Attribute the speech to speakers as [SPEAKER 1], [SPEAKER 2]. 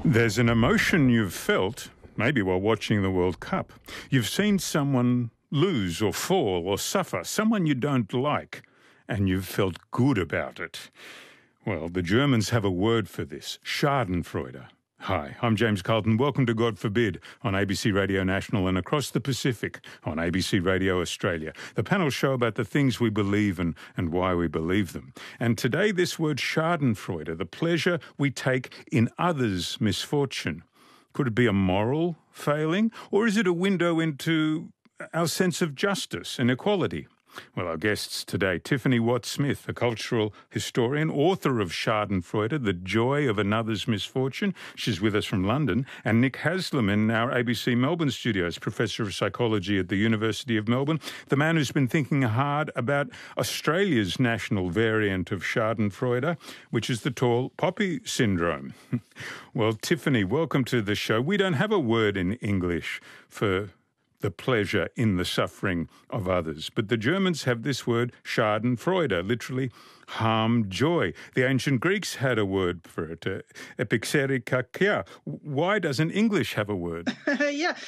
[SPEAKER 1] There's an emotion you've felt, maybe while watching the World Cup. You've seen someone lose or fall or suffer, someone you don't like, and you've felt good about it. Well, the Germans have a word for this, Schadenfreude. Hi, I'm James Carlton. Welcome to God Forbid on ABC Radio National and across the Pacific on ABC Radio Australia, the panel show about the things we believe and why we believe them. And today, this word Schadenfreude, the pleasure we take in others' misfortune. Could it be a moral failing, or is it a window into our sense of justice and equality? Well, our guests today, Tiffany Watt-Smith, a cultural historian, author of Schadenfreude, The Joy of Another's Misfortune. She's with us from London. And Nick Haslam in our ABC Melbourne studios, Professor of Psychology at the University of Melbourne, the man who's been thinking hard about Australia's national variant of Schadenfreude, which is the tall poppy syndrome. Well, Tiffany, welcome to the show. We don't have a word in English for the pleasure in the suffering of others. But the Germans have this word, Schadenfreude, literally harm joy. The ancient Greeks had a word for it, epixerikakia. Why doesn't English have a word?
[SPEAKER 2] Yeah,